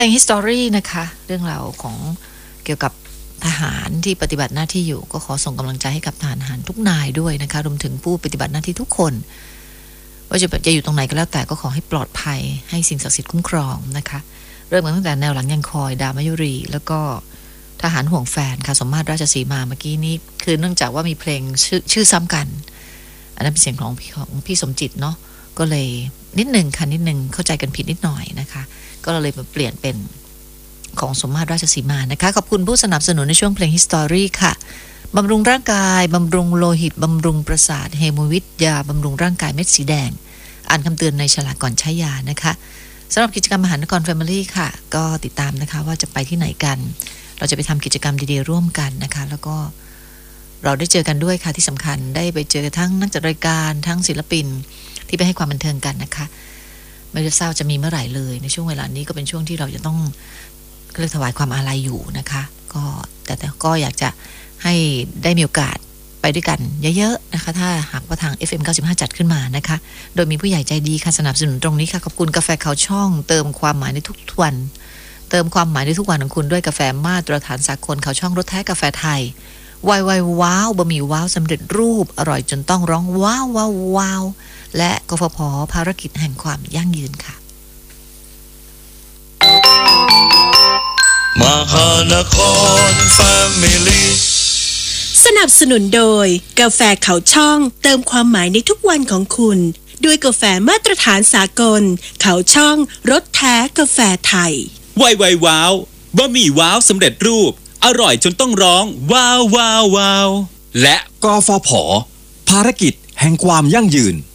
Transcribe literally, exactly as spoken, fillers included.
เพลง History นะคะเรื่องราวของเกี่ยวกับทหารที่ปฏิบัติหน้าที่อยู่ก็ขอส่งกำลังใจให้กับทหารทุกนายด้วยนะคะรวมถึงผู้ปฏิบัติหน้าที่ทุกคนว่าจะจะอยู่ตรงไหนก็แล้วแต่ก็ขอให้ปลอดภัยให้สิ่งศักดิ์สิทธิ์คุ้มครองนะคะเริ่มตั้งแต่แนวหลังยังคอยดาวมายุรีแล้วก็ทหารห่วงแฟนค่ะสมมาตรราชสีมาเมื่อกี้นี้คือเนื่องจากว่ามีเพลงชื่อชื่อซ้ำกันอันนั้นเป็นเสียงของพี่ของพี่สมจิตเนาะก็เลยนิดนึงค่ะนิดนึงเข้าใจกันผิดนิดหน่อยนะคะก็เลยมาเปลี่ยนเป็นของสมมาตรราชสีมานะคะขอบคุณผู้สนับสนุนในช่วงเพลง History ค่ะบำรุงร่างกายบำรุงโลหิตบำรุงประสาทเฮโมวิทยาบำรุงร่างกายเม็ดสีแดงอ่านคำเตือนในฉลากก่อนใช้ยานะคะสำหรับกิจกรรมมหานคร Family ค่ะก็ติดตามนะคะว่าจะไปที่ไหนกันเราจะไปทำกิจกรรมดีๆร่วมกันนะคะแล้วก็เราได้เจอกันด้วยค่ะที่สำคัญได้ไปเจอทั้งนักจัดรายการทั้งศิลปินที่ไปให้ความบันเทิงกันนะคะไม่ทราบจะมีเมื่อไหร่เลยในช่วงเวลานี้ก็เป็นช่วงที่เราจะต้องเรียกถวายความอาลัยอยู่นะคะก็แต่แต่ก็อยากจะให้ได้มีโอกาสไปด้วยกันเยอะๆนะคะถ้าหากว่าทาง เอฟ เอ็ม เก้าสิบห้า จัดขึ้นมานะคะโดยมีผู้ใหญ่ใจดีค่ะสนับสนุนตรงนี้ค่ะขอบคุณกาแฟเขาช่องเติมความหมายในทุกวันเติมความหมายในทุกวันของคุณด้วยกาแฟมาตรฐานสากลเขาช่องรสแท้กาแฟไทยวายวายว้าวบะหมี่ว้าวสำเร็จรูปอร่อยจนต้องร้องว้าวว้าวว้าวและกฟผ.ภารกิจแห่งความยั่งยืนค่ะมหานคร Family สนับสนุนโดยกาแฟเขาช่องเติมความหมายในทุกวันของคุณด้วยกาแฟมาตรฐานสากลเขาช่องรสแท้กาแฟไทยวายวายว้าวบะหมี่ว้าวสำเร็จรูปอร่อยจนต้องร้องว้าวว้าวว้าวและกฟผ.ภารกิจแห่งความยั่งยืน